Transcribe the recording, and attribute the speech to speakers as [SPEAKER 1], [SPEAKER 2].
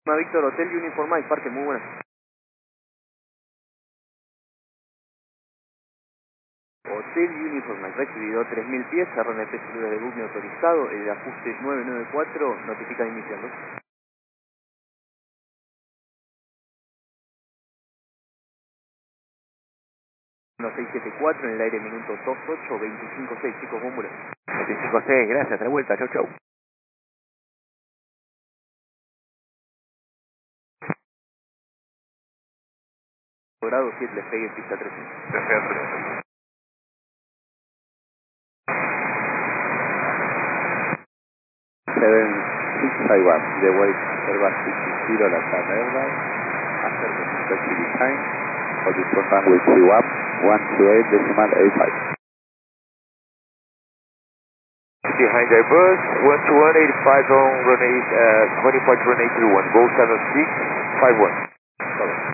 [SPEAKER 1] Víctor, Hotel Uniform Mike, parte muy buena. Hotel Uniform Mike, recibido 3000 pies, RNP celular de booking autorizado, el ajuste 994, notifica de emisión, ¿no? 1674 en el aire minuto 28, 256, chicos, bómbula.
[SPEAKER 2] 256, gracias, de vuelta, chau chau.
[SPEAKER 1] Grado 7, les pegue pista 13.
[SPEAKER 2] Perfecto. 7651, the way Airbus 60 la Tata Airline, after the taxi design, for this program will queue up 128.85. Behind Airbus, 121.85 on runway, 20 runway 31, go 7651.